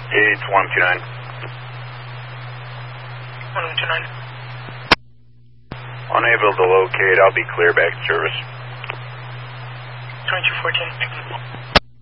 It's 129. 129. Unable to locate. I'll be clear back to service. 2214.